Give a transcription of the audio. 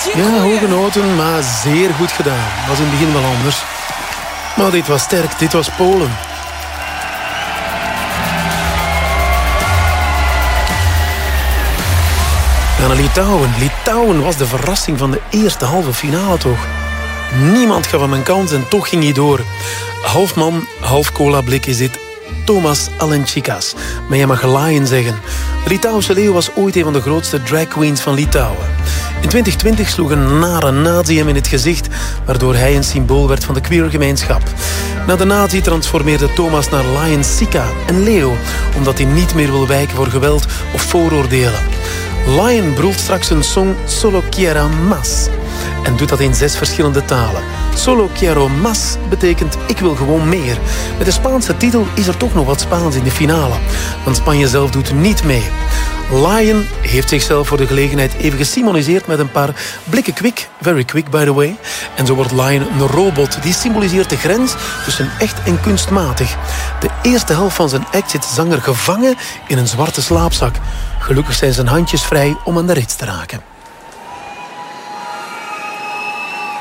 Ja, hoge noten, maar zeer goed gedaan. Was in het begin wel anders. Maar dit was sterk, dit was Polen. Ja, naar Litouwen. Litouwen was de verrassing van de eerste halve finale toch. Niemand gaf hem een kans en toch ging hij door. Half man, half cola-blik is dit. Tomas Alenčikas. Maar je mag Lion zeggen. De Litouwse leeuw was ooit een van de grootste drag queens van Litouwen. In 2020 sloeg een nare nazi hem in het gezicht, waardoor hij een symbool werd van de queergemeenschap. Na de nazi transformeerde Tomas naar Lion Sika, een leeuw, omdat hij niet meer wil wijken voor geweld of vooroordelen. Lion brult straks een song Solo Quiero Más en doet dat in 6 verschillende talen. Solo Quiero Más betekent ik wil gewoon meer. Met de Spaanse titel is er toch nog wat Spaans in de finale, want Spanje zelf doet niet mee. Lion heeft zichzelf voor de gelegenheid even gesymboliseerd met een paar blikken kwik. Very quick, by the way. En zo wordt Lion een robot. Die symboliseert de grens tussen echt en kunstmatig. De eerste helft van zijn act zit zanger gevangen in een zwarte slaapzak. Gelukkig zijn zijn handjes vrij om aan de rits te raken.